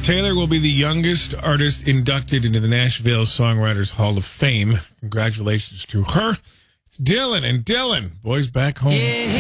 Taylor will be the youngest artist inducted into the Nashville Songwriters Hall of Fame. Congratulations to her. It's Dylan and Dylan, boys back home.